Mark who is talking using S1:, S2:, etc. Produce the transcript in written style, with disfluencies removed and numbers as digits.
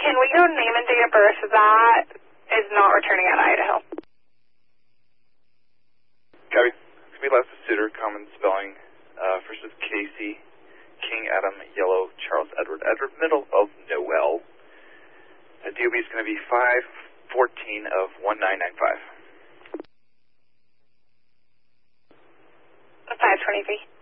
S1: Can we go name and date of birth? That is not returning out of Idaho.
S2: Copy. It's going to be last suitor, common spelling. First is Casey, King, Adam, Yellow, Charles, Edward, middle of Noel. DOB is going to be 514 of 1995.
S1: 523.